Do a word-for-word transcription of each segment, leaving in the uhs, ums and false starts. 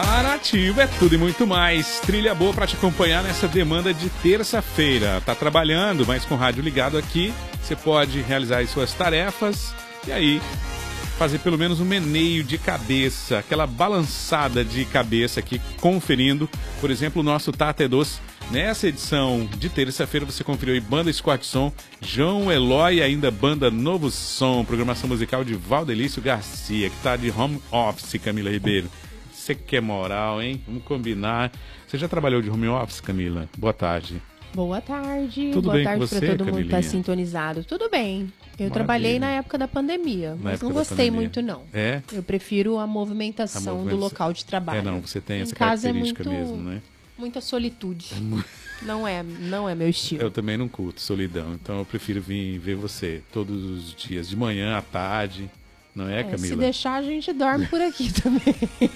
A Nativa é tudo e muito mais. Trilha boa para te acompanhar nessa demanda de terça-feira. Tá trabalhando, mas com o rádio ligado aqui, você pode realizar as suas tarefas e aí fazer pelo menos um meneio de cabeça, aquela balançada de cabeça aqui, conferindo, por exemplo, o nosso Tata é Doce. Nessa edição de terça-feira você conferiu aí Banda Scott Som, João Eloy e ainda Banda Novo Som, programação musical de Valdelício Garcia, que tá de home office, Camila Ribeiro. Você quer moral, hein? Vamos combinar. Você já trabalhou de home office, Camila? Boa tarde. Boa tarde. Tudo Boa bem tarde com você, para todo mundo que Camilinha? tá sintonizado. Tudo bem. Eu Maravilha. trabalhei na época da pandemia, Na mas época não da gostei pandemia. muito, não. É? Eu prefiro a movimentação, A do movimentação. local de trabalho. É, não, você tem Em essa casa é característica muito, mesmo, né? muita solitude. Não é, não é meu estilo. Eu também não curto solidão, então eu prefiro vir ver você todos os dias, de manhã, à tarde. Não é, É, Camila? se deixar, a gente dorme por aqui também.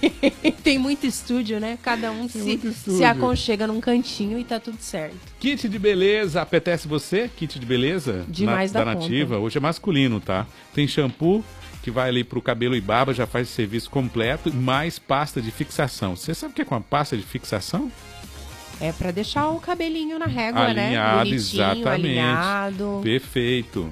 Tem muito estúdio, né? Cada um se, muito estúdio. se aconchega num cantinho e tá tudo certo. Kit de beleza, apetece você? Kit de beleza? Demais Na, da da conta. Nativa, hoje é masculino, tá? Tem shampoo que vai ali pro cabelo e barba, já faz o serviço completo, mais pasta de fixação. Você sabe o que é com a pasta de fixação? É pra deixar o cabelinho na régua, Alinhado, né? Bonitinho, exatamente. alinhado. Perfeito.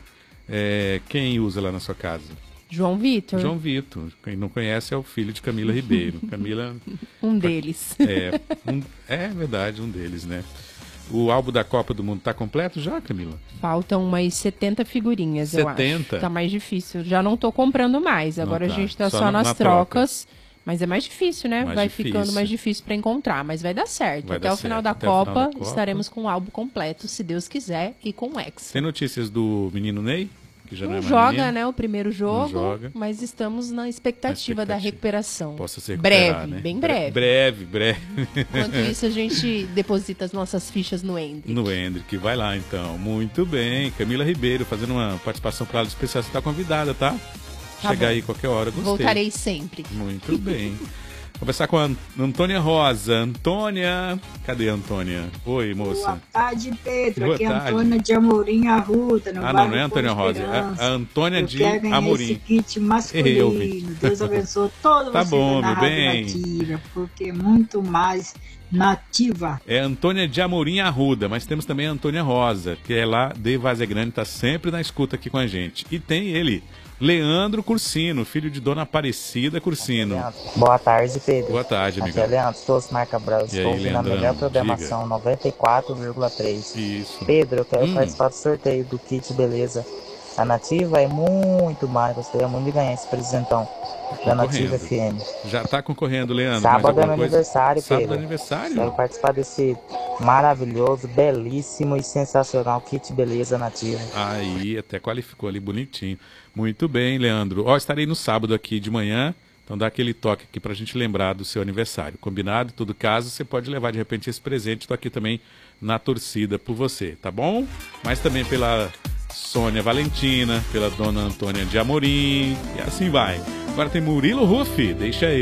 É, quem usa lá na sua casa? João Vitor. João Vitor. Quem não conhece é o filho de Camila Ribeiro. Camila... Um deles. É, um, é verdade, um deles, né? O álbum da Copa do Mundo tá completo já, Camila? Faltam umas setenta figurinhas, setenta? eu acho. Tá mais difícil. Já não tô comprando mais. Agora Não tá. a gente tá Só só, na- nas na troca. trocas. Mas é mais difícil, né? Mais vai difícil. ficando mais difícil pra encontrar. Mas vai dar certo. Vai Até dar o final certo. da Até o final Copa, da Copa. estaremos com o álbum completo, se Deus quiser, e com o X. Tem notícias do menino Ney? Que já não, Não é mais joga, menino? né, o primeiro jogo, joga. mas estamos na expectativa, Na expectativa. da recuperação. Possa se recuperar, breve, né? bem Bre- breve. Breve, breve. Enquanto isso, a gente deposita as nossas fichas no Hendrick. No Hendrick, vai lá então. Muito bem. Camila Ribeiro fazendo uma participação para ela especial. Você está convidada, tá? Tá Chegar bom. aí qualquer hora, gostei. Voltarei sempre. Muito bem. Conversar com a An- Antônia Rosa. Antônia, cadê a Antônia? Oi, moça. Boa tarde, Pedro. Boa Aqui é tarde. Antônia de Amorim Arruda. No Ah, não, bairro não é a Antônia Boa Rosa, é Esperança. a Antônia Eu de quero ganhar Amorim. esse kit Errei, masculino. ouvinte. Deus abençoe todo Tá você bom, na meu Rádio bem. Nativa, porque é muito mais nativa. É Antônia de Amorim Arruda, mas temos também a Antônia Rosa, que é lá de Várzea Grande, está sempre na escuta aqui com a gente. E tem ele, Leandro Cursino, filho de Dona Aparecida Cursino. Boa tarde, Pedro. Boa tarde, Aqui é amigão. Leandro Souza, Marca Brau. E aí, Estou ouvindo a Leandrão, melhor programação, noventa e quatro vírgula três. Isso. Pedro, eu quero Hum. participar do sorteio do kit Beleza. A Nativa é muito mais. Gostaria muito de ganhar esse presentão da Nativa F M. Já está concorrendo, Leandro. mais Sábado é alguma meu coisa? aniversário, Sábado Pedro. é aniversário? Quero participar desse maravilhoso, belíssimo e sensacional kit Beleza Nativa. Aí, até qualificou ali bonitinho. Muito bem, Leandro. Ó, estarei no sábado aqui de manhã, então dá aquele toque aqui pra gente lembrar do seu aniversário. Combinado? Em todo caso, você pode levar de repente esse presente. Estou aqui também na torcida por você, tá bom? Mas também pela Sônia Valentina, pela dona Antônia de Amorim, e assim vai. Agora tem Murilo Ruff, deixa aí.